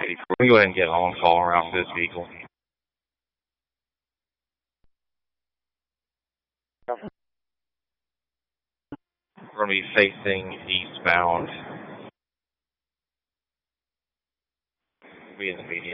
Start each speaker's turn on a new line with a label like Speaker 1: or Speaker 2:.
Speaker 1: 84. We go ahead and get on call around this vehicle. We're going to be facing eastbound. Be in the median.